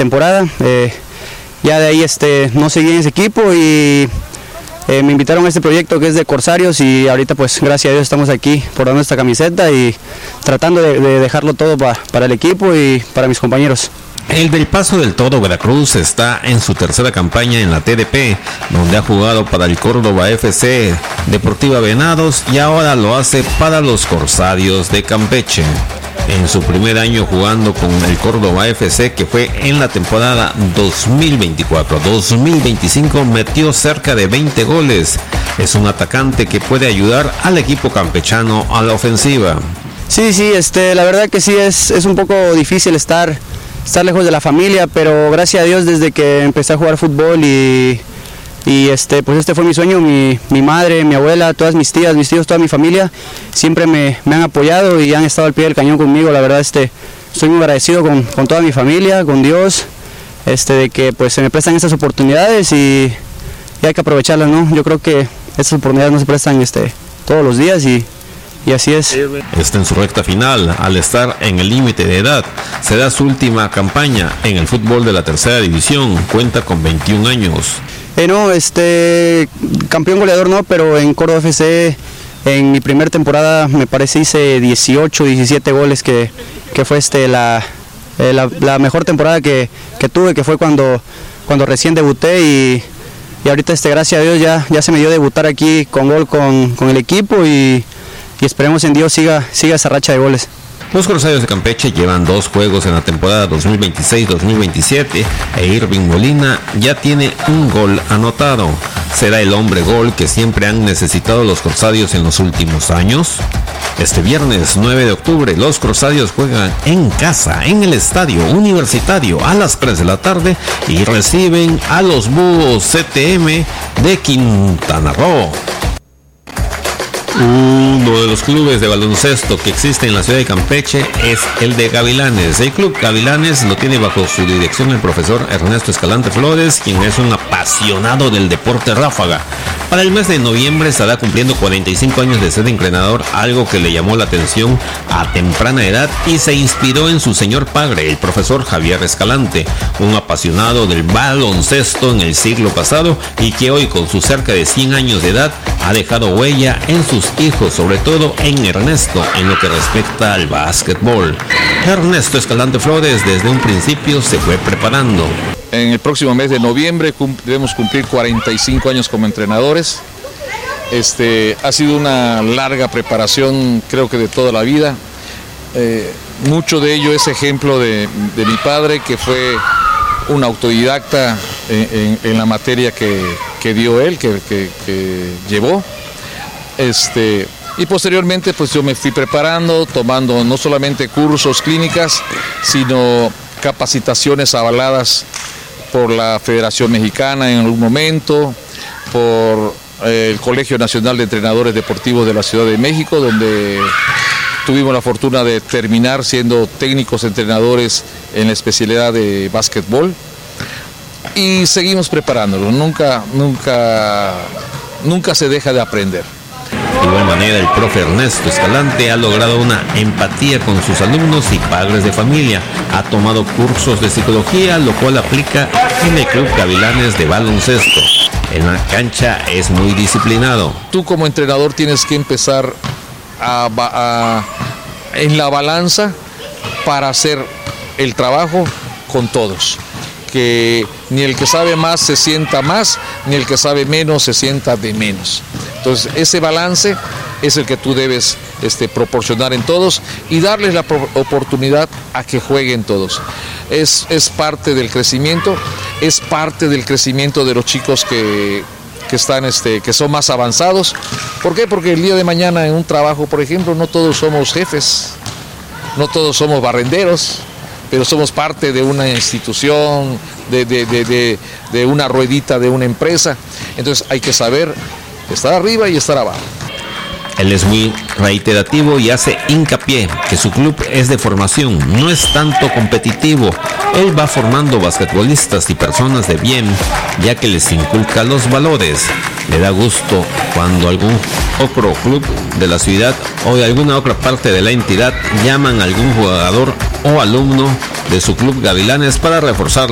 temporada. Ya de ahí no seguí en ese equipo y me invitaron a este proyecto que es de Corsarios y ahorita pues gracias a Dios estamos aquí portando esta camiseta y tratando de dejarlo todo para el equipo y para mis compañeros. El del Paso del Toro Veracruz está en su tercera campaña en la TDP, donde ha jugado para el Córdoba FC, Deportiva Venados y ahora lo hace para los Corsarios de Campeche. En su primer año jugando con el Córdoba FC, que fue en la temporada 2024-2025, metió cerca de 20 goles. Es un atacante que puede ayudar al equipo campechano a la ofensiva. Sí, la verdad que sí es un poco difícil estar lejos de la familia, pero gracias a Dios desde que empecé a jugar fútbol y pues este fue mi sueño, mi madre, mi abuela, todas mis tías, mis tíos, toda mi familia siempre me han apoyado y han estado al pie del cañón conmigo. La verdad estoy muy agradecido con toda mi familia, con Dios, de que pues se me prestan estas oportunidades y hay que aprovecharlas, ¿no? Yo creo que estas oportunidades no se prestan todos los días y así es. Está en su recta final, al estar en el límite de edad. Será su última campaña en el fútbol de la tercera división. Cuenta con 21 años. Campeón goleador no, pero en Córdoba FC en mi primera temporada me parece hice 18, 17 goles que fue la mejor temporada que tuve, que fue cuando recién debuté y ahorita gracias a Dios ya se me dio debutar aquí con gol con el equipo y esperemos en Dios siga esa racha de goles. Los Corsarios de Campeche llevan 2 juegos en la temporada 2026-2027 e Irving Molina ya tiene un gol anotado. ¿Será el hombre gol que siempre han necesitado los Corsarios en los últimos años? Este viernes 9 de octubre los Corsarios juegan en casa en el Estadio Universitario a las 3 de la tarde y reciben a los Búhos CTM de Quintana Roo. Uno de los clubes de baloncesto que existe en la ciudad de Campeche es el de Gavilanes. El club Gavilanes lo tiene bajo su dirección el profesor Ernesto Escalante Flores, quien es un apasionado del deporte ráfaga. Para el mes de noviembre estará cumpliendo 45 años de ser entrenador, algo que le llamó la atención a temprana edad y se inspiró en su señor padre, el profesor Javier Escalante, un apasionado del baloncesto en el siglo pasado y que hoy con sus cerca de 100 años de edad ha dejado huella en sus hijos, sobre todo en Ernesto, en lo que respecta al básquetbol. Ernesto Escalante Flores desde un principio se fue preparando. En el próximo mes de noviembre debemos cumplir 45 años como entrenadores. Ha sido una larga preparación, creo que de toda la vida. Mucho de ello es ejemplo de mi padre, que fue un autodidacta en la materia que dio él, que llevó. Y posteriormente pues yo me fui preparando, tomando no solamente cursos, clínicas, sino capacitaciones avaladas por la Federación Mexicana en algún momento, por el Colegio Nacional de Entrenadores Deportivos de la Ciudad de México, donde tuvimos la fortuna de terminar siendo técnicos entrenadores en la especialidad de básquetbol y seguimos preparándolos, nunca se deja de aprender. De igual manera, el profe Ernesto Escalante ha logrado una empatía con sus alumnos y padres de familia. Ha tomado cursos de psicología, lo cual aplica en el Club Gavilanes de baloncesto. En la cancha es muy disciplinado. Tú como entrenador tienes que empezar en la balanza para hacer el trabajo con todos. Que ni el que sabe más se sienta más, ni el que sabe menos se sienta de menos. Entonces ese balance es el que tú debes proporcionar en todos y darles la oportunidad a que jueguen todos. Es parte del crecimiento, es parte del crecimiento de los chicos que son más avanzados. ¿Por qué? Porque el día de mañana en un trabajo, por ejemplo, no todos somos jefes, no todos somos barrenderos, pero somos parte de una institución, de una ruedita de una empresa. Entonces hay que saber estar arriba y estar abajo. Él es muy reiterativo y hace hincapié que su club es de formación, no es tanto competitivo. Él va formando basquetbolistas y personas de bien, ya que les inculca los valores. Le da gusto cuando algún otro club de la ciudad o de alguna otra parte de la entidad llaman a algún jugador o alumno de su club Gavilanes para reforzar